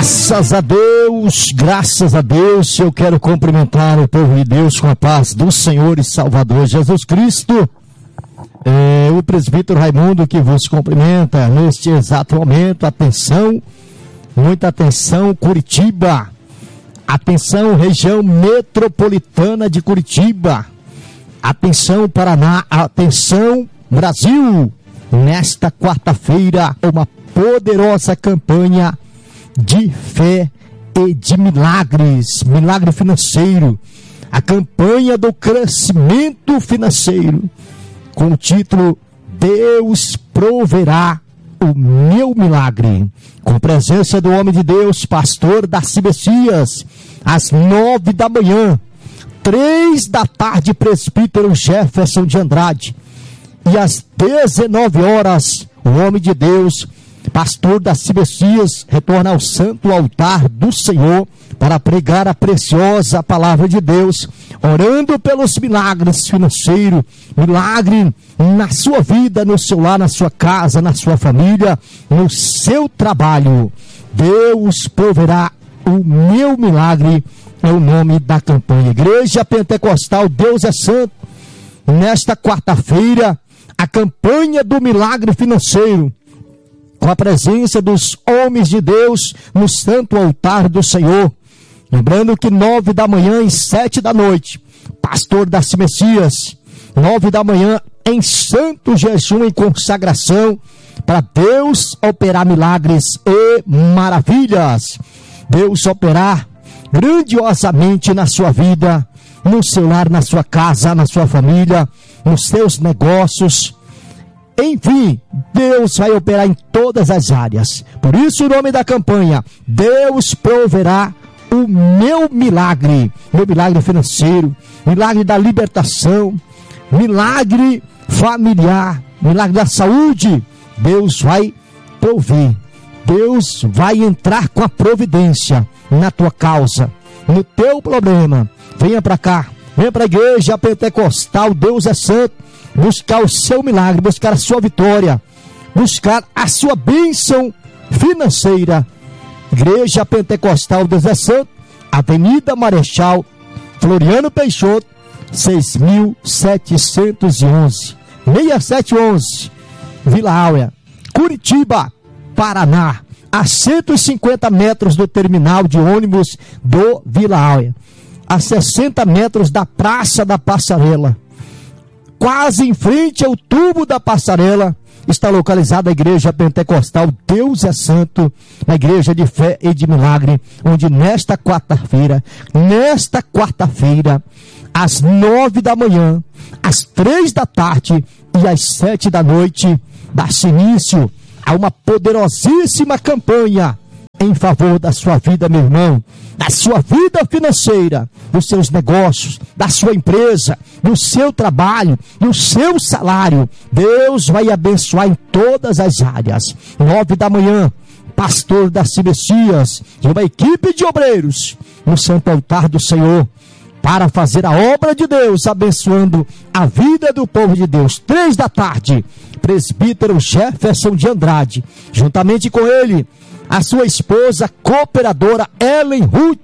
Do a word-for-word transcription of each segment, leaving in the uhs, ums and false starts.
Graças a Deus, graças a Deus, eu quero cumprimentar o povo de Deus com a paz do Senhor e Salvador Jesus Cristo. É, o presbítero Raimundo que vos cumprimenta neste exato momento. Atenção, muita atenção, Curitiba. Atenção, região metropolitana de Curitiba. Atenção, Paraná. Atenção, Brasil. Nesta quarta-feira, uma poderosa campanha de fé e de milagres, milagre financeiro, a campanha do crescimento financeiro, com o título Deus proverá o meu milagre, com presença do homem de Deus, pastor Darcy Messias, às nove da manhã, três da tarde, presbítero Jefferson de Andrade, e às dezenove horas, o homem de Deus, pastor Darcy Messias, retorna ao santo altar do Senhor para pregar a preciosa palavra de Deus, orando pelos milagres financeiros, milagre na sua vida, no seu lar, na sua casa, na sua família, no seu trabalho. Deus proverá o meu milagre, é o nome da campanha. Igreja Pentecostal Deus é Santo, nesta quarta-feira, a campanha do milagre financeiro, com a presença dos homens de Deus no santo altar do Senhor. Lembrando que nove da manhã e sete da noite, pastor Darcy Messias, nove da manhã em santo jejum, em consagração, para Deus operar milagres e maravilhas. Deus operar grandiosamente na sua vida, no seu lar, na sua casa, na sua família, nos seus negócios. Enfim, Deus vai operar em todas as áreas. Por isso o nome da campanha, Deus proverá o meu milagre, meu milagre financeiro, milagre da libertação, milagre familiar, milagre da saúde. Deus vai prover, Deus vai entrar com a providência na tua causa, no teu problema. Venha para cá, venha para a igreja pentecostal Deus é Santo, buscar o seu milagre, buscar a sua vitória, buscar a sua bênção financeira. Igreja Pentecostal Deus é Santo, Avenida Marechal Floriano Peixoto, seis mil setecentos e onze, seis sete um um, Vila Áurea, Curitiba, Paraná, a cento e cinquenta metros do terminal de ônibus do Vila Áurea, a sessenta metros da Praça da Passarela. Quase em frente ao tubo da passarela, está localizada a Igreja Pentecostal Deus é Santo, a igreja de fé e de milagre, onde nesta quarta-feira, nesta quarta-feira, às nove da manhã, às três da tarde e às sete da noite, dá-se início a uma poderosíssima campanha em favor da sua vida, meu irmão, da sua vida financeira, dos seus negócios, da sua empresa, do seu trabalho, do seu salário. Deus vai abençoar em todas as áreas. Nove da manhã, pastor Darcy Messias e uma equipe de obreiros no santo altar do Senhor, para fazer a obra de Deus, abençoando a vida do povo de Deus. Três da tarde, presbítero Jefferson de Andrade, juntamente com ele, a sua esposa cooperadora Ellen Ruth,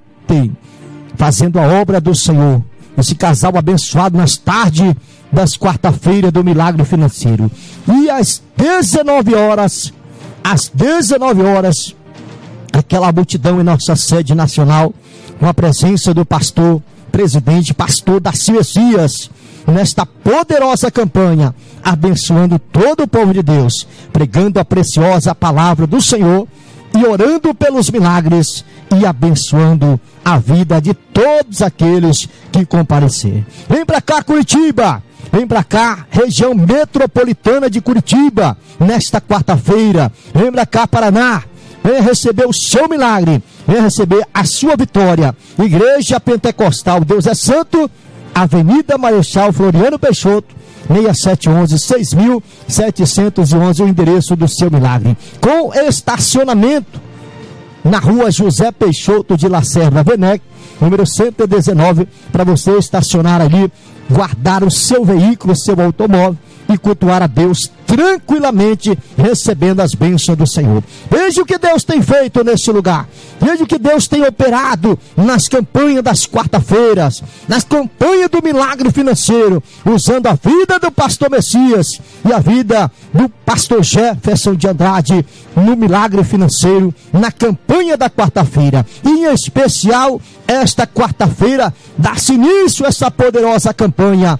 fazendo a obra do Senhor. Esse casal abençoado nas tardes das quarta-feiras do milagre financeiro. E às dezenove horas, às dezenove horas, aquela multidão em nossa sede nacional, com a presença do pastor, presidente, pastor Darcy Messias, nesta poderosa campanha, abençoando todo o povo de Deus, pregando a preciosa palavra do Senhor, e orando pelos milagres e abençoando a vida de todos aqueles que comparecer. Vem para cá, Curitiba, vem para cá, região metropolitana de Curitiba, nesta quarta-feira. Vem para cá, Paraná, venha receber o seu milagre, venha receber a sua vitória. Igreja Pentecostal Deus é Santo, Avenida Marechal Floriano Peixoto, seis sete um um, seis mil setecentos e onze, o endereço do seu milagre. Com estacionamento na rua José Peixoto de Lacerda Venec, número cento e dezenove, para você estacionar ali guardar o seu veículo, o seu automóvel e cultuar a Deus tranquilamente, recebendo as bênçãos do Senhor. Veja o que Deus tem feito nesse lugar. Veja o que Deus tem operado nas campanhas das quarta-feiras, nas campanhas do milagre financeiro, usando a vida do pastor Messias e a vida do pastor Jefferson de Andrade no milagre financeiro, na campanha da quarta-feira. E em especial, esta quarta-feira, dá-se início a essa poderosa campanha.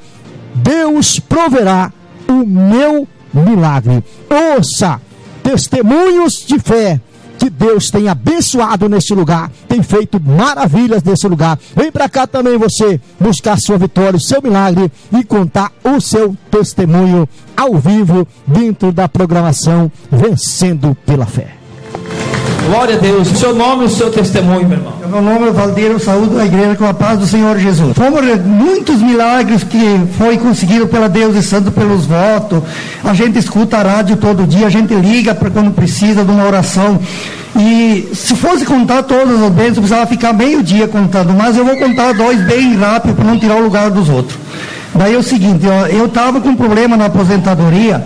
Deus proverá o meu milagre. Ouça testemunhos de fé que Deus tem abençoado nesse lugar, tem feito maravilhas nesse lugar. Vem para cá também você buscar sua vitória, o seu milagre e contar o seu testemunho ao vivo dentro da programação Vencendo pela Fé. Glória a Deus. O seu nome e o seu testemunho, meu irmão. Meu nome é Valdeiro, saúdo a igreja com a paz do Senhor Jesus. Fomos muitos milagres que foi conseguido pela Deus e Santo pelos votos. A gente escuta a rádio todo dia, a gente liga para quando precisa de uma oração. E se fosse contar todas as bênçãos, precisava ficar meio dia contando, mas eu vou contar dois bem rápido para não tirar o lugar dos outros. Daí é o seguinte, ó, eu estava com um problema na aposentadoria.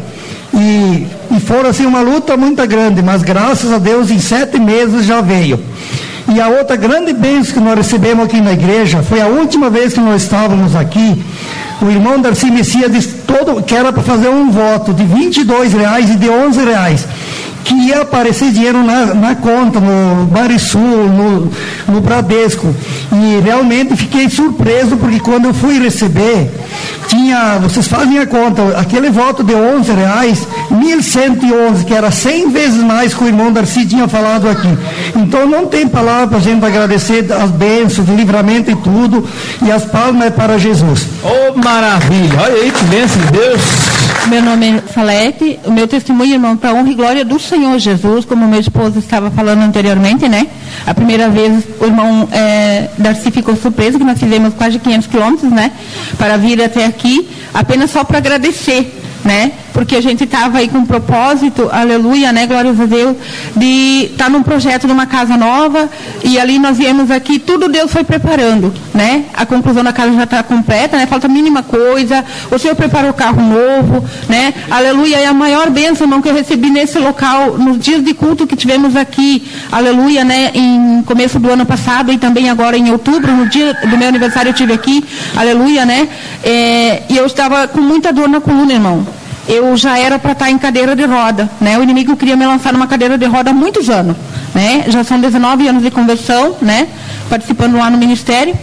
E, e foi assim uma luta muito grande, mas graças a Deus em sete meses já veio. E a outra grande bênção que nós recebemos aqui na igreja, foi a última vez que nós estávamos aqui, o irmão Darcy Messias disse todo, que era para fazer um voto de vinte e dois reais e de onze reais. Que ia aparecer dinheiro na, na conta, no Banrisul, no, no Bradesco. E realmente fiquei surpreso, porque quando eu fui receber, tinha, vocês fazem a conta, aquele voto de onze reais, mil cento e onze, que era cem vezes mais que o irmão Darcy tinha falado aqui. Então não tem palavra para a gente agradecer as bênçãos, o livramento e tudo, e as palmas é para Jesus. Oh, maravilha! Olha aí que bênção de Deus! Meu nome é Salete, o meu testemunho, irmão, para honra e glória do Senhor Jesus, como meu esposo estava falando anteriormente, né? A primeira vez o irmão é, Darcy ficou surpreso que nós fizemos quase quinhentos quilômetros, né? Para vir até aqui, apenas só para agradecer, né? Porque a gente estava aí com um propósito, aleluia, né? Glórias a Deus, de estar tá num projeto de uma casa nova, e ali nós viemos aqui, tudo Deus foi preparando, né? A conclusão da casa já está completa, né? Falta a mínima coisa, o Senhor preparou o carro novo, né? Aleluia, e a maior bênção, irmão, que eu recebi nesse local, nos dias de culto que tivemos aqui, aleluia, né? Em começo do ano passado e também agora em outubro, no dia do meu aniversário eu estive aqui, aleluia, né? É, e eu estava com muita dor na coluna, irmão. Eu já era para estar em cadeira de roda, né? O inimigo queria me lançar numa cadeira de roda há muitos anos, né? Já são dezenove anos de conversão, né? Participando lá no ministério.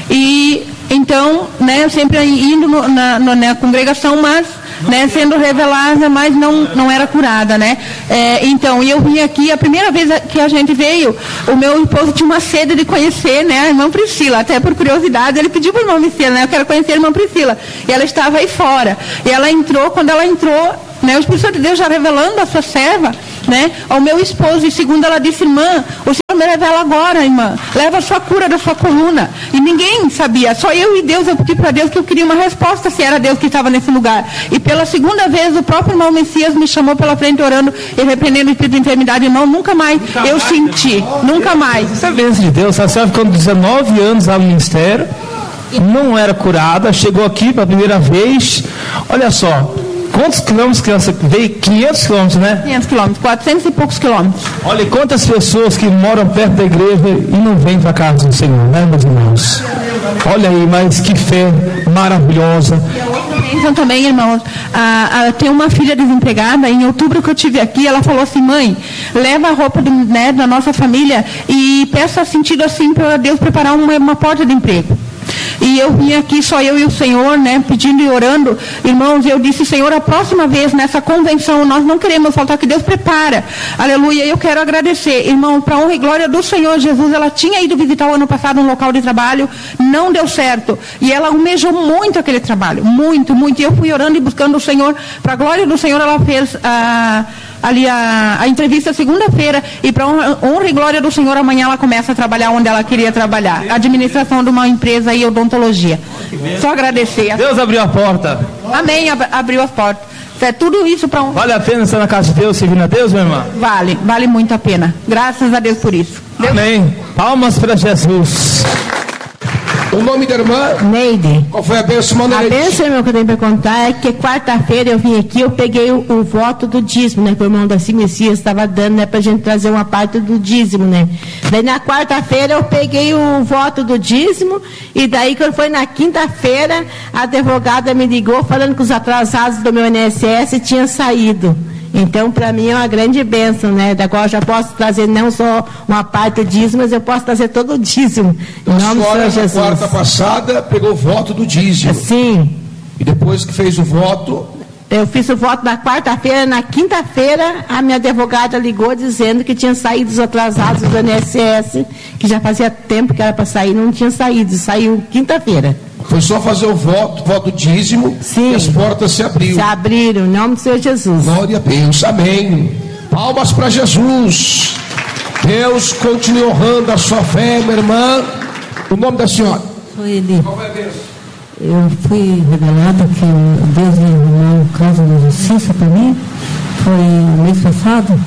E então, né? Sempre indo no, na, na, na congregação, mas, né? Sendo revelada, mas não, não era curada, né? É, então, e eu vim aqui, a primeira vez que a gente veio, o meu esposo tinha uma sede de conhecer, né? A irmã Priscila, até por curiosidade, ele pediu para a irmã Priscila, né? Eu quero conhecer a irmã Priscila. E ela estava aí fora. E ela entrou, quando ela entrou, né? O Espírito Santo de Deus já revelando a sua serva, né? Ao meu esposo, e segundo ela disse, irmã, o Senhor me revela agora, irmã, leva a sua cura da sua coluna. E ninguém sabia, só eu e Deus. Eu pedi para Deus que eu queria uma resposta se era Deus que estava nesse lugar. E pela segunda vez, o próprio irmão Messias me chamou pela frente orando e repreendendo o espírito de enfermidade. Irmão, nunca mais nunca eu mais, senti, irmão. Nunca mais. Isso é bênção de Deus. A senhora ficou dezenove anos lá no ministério, não era curada, chegou aqui pela primeira vez. Olha só, quantos quilômetros que você veio? quinhentos quilômetros, né? quinhentos quilômetros, quatrocentos e poucos quilômetros. Olha, e quantas pessoas que moram perto da igreja e não vêm para a casa do Senhor, né, meus irmãos? Olha aí, mas que fé maravilhosa. Então também, irmãos, a, a, tem uma filha desempregada, em outubro que eu tive aqui, ela falou assim, mãe, leva a roupa do, né, da nossa família e peça sentido assim para Deus preparar uma, uma porta de emprego. E eu vim aqui, só eu e o Senhor, né, pedindo e orando. Irmãos, eu disse, Senhor, a próxima vez nessa convenção, nós não queremos faltar, que Deus prepara. Aleluia, eu quero agradecer. Irmão, para a honra e glória do Senhor Jesus, ela tinha ido visitar o ano passado um local de trabalho, não deu certo. E ela almejou muito aquele trabalho, muito, muito. E eu fui orando e buscando o Senhor. Para a glória do Senhor, ela fez a... ali a, a entrevista segunda-feira, e para honra, honra e glória do Senhor, amanhã ela começa a trabalhar onde ela queria trabalhar, administração de uma empresa e odontologia. Só agradecer. Deus abriu a porta. Amém, ab, abriu as portas. É tudo isso para um... Vale a pena estar na casa de Deus, servindo a Deus, minha irmã? Vale, vale muito a pena. Graças a Deus por isso. Deus... Amém. Palmas para Jesus. O nome da irmã? Neide. Qual foi a bênção, irmã Neide? A bênção, irmão, que eu tenho para contar é que quarta-feira eu vim aqui, eu peguei o, o voto do dízimo, né? Que o irmão da Messias estava dando, né? Pra gente trazer uma parte do dízimo, né? Daí na quarta-feira eu peguei o voto do dízimo e daí quando foi na quinta-feira a advogada me ligou falando que os atrasados do meu I N S S tinham saído. Então, para mim, é uma grande bênção, né? Agora eu já posso trazer não só uma parte do dízimo, mas eu posso trazer todo o dízimo. Em a nome senhora, do Senhor Jesus. na quarta passada, pegou o voto do dízimo. Sim. E depois que fez o voto... Eu fiz o voto na quarta-feira, na quinta-feira, a minha advogada ligou dizendo que tinha saído os atrasados do I N S S, que já fazia tempo que era para sair, não tinha saído, saiu quinta-feira. Foi só fazer o voto, voto dízimo, sim, e as portas se abriram. Se abriram, em nome do Senhor Jesus. Glória a Deus, amém. Palmas para Jesus. Deus continue honrando a sua fé, minha irmã. O nome da senhora? Sou Eli. Qual é a Deus? Eu fui revelada que Deus ia arrumar um caso de justiça para mim. Foi no mês passado.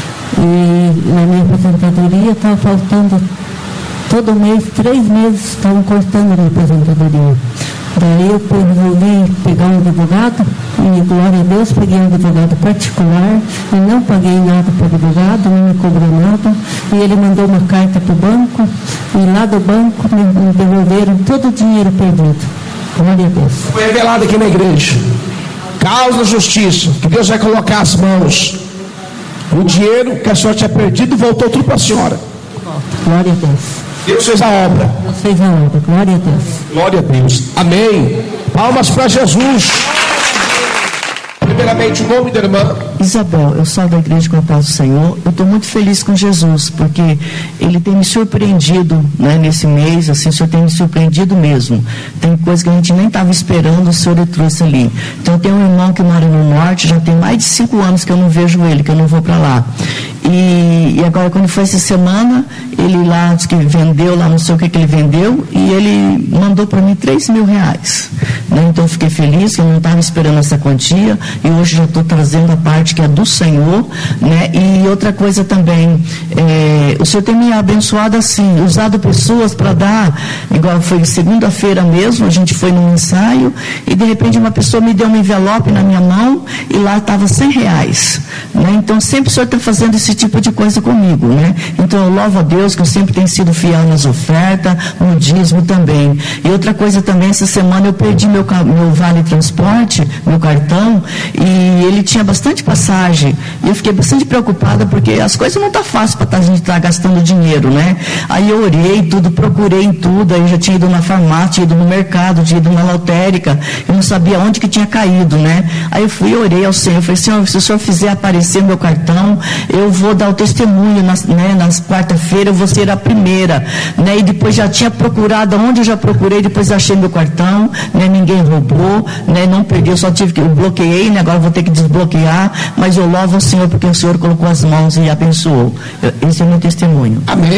E na minha aposentadoria estava faltando todo mês, três meses estavam cortando a minha aposentadoria. Daí eu resolvi pegar um advogado e, glória a Deus, peguei um advogado particular e não paguei nada para o advogado, não me cobrou nada. E ele mandou uma carta para o banco e lá do banco me, me devolveram todo o dinheiro perdido. Glória a Deus. Foi revelado aqui na igreja. Causa da justiça, que Deus vai colocar as mãos. O dinheiro que a senhora tinha perdido voltou tudo para a senhora. Glória a Deus. Deus fez a obra. Deus fez a obra. Glória a Deus. Glória a Deus. Amém. Palmas para Jesus. Primeiramente, o nome da irmã. Isabel, eu sou da Igreja com a Paz do Senhor. Eu estou muito feliz com Jesus, porque Ele tem me surpreendido, né, nesse mês, assim, o Senhor tem me surpreendido mesmo. Tem coisa que a gente nem estava esperando, o Senhor Ele trouxe ali. Então, tem um irmão que mora no norte, já tem mais de cinco anos que eu não vejo ele, que eu não vou para lá. E, e agora, quando foi essa semana, ele lá disse que vendeu, lá não sei o que, que ele vendeu, e ele mandou para mim três mil reais. Né? Então, eu fiquei feliz, que eu não estava esperando essa quantia, e hoje já estou trazendo a parte que é do Senhor, né? E outra coisa também, é, o Senhor tem me abençoado assim, usado pessoas para dar, igual foi segunda-feira mesmo, a gente foi num ensaio, e de repente uma pessoa me deu um envelope na minha mão, e lá estava cem reais, né? Então, sempre o Senhor está fazendo esse tipo de coisa comigo, né? Então, eu louvo a Deus, que eu sempre tenho sido fiel nas ofertas, no dízimo também. E outra coisa também, essa semana eu perdi meu, meu vale transporte, meu cartão, e ele tinha bastante passagem, e eu fiquei bastante preocupada, porque as coisas não estão tá fáceis para a gente estar tá gastando dinheiro, né? Aí eu orei tudo, procurei em tudo, aí eu já tinha ido na farmácia, tinha ido no mercado, tinha ido na lotérica, eu não sabia onde que tinha caído, né? Aí eu fui e orei ao Senhor, eu falei, Senhor, se o Senhor fizer aparecer meu cartão, eu vou dar o testemunho, nas, né, nas quarta-feira, eu vou ser a primeira, né? E depois já tinha procurado, onde eu já procurei, depois achei meu cartão, né? Ninguém roubou, né? Não perdi, eu só tive que, eu bloqueei, né? Agora eu vou ter que desbloquear, mas eu louvo o Senhor porque o Senhor colocou as mãos e abençoou. Eu, esse é o meu testemunho. Amém.